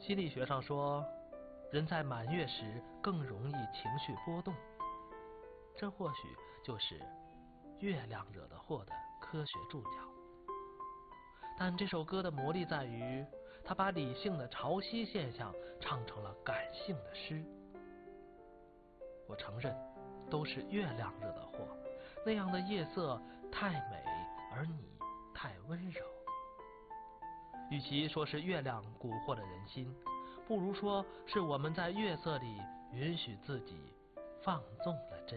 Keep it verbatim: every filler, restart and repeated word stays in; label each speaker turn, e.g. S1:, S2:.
S1: 心理学上说，人在满月时更容易情绪波动，这或许就是月亮惹的祸的科学注脚。但这首歌的魔力在于，它把理性的潮汐现象唱成了感性的诗。我承认，都是月亮惹的祸，那样的夜色太美，而你太温柔。与其说是月亮蛊惑了人心，不如说是我们在月色里允许自己放纵了真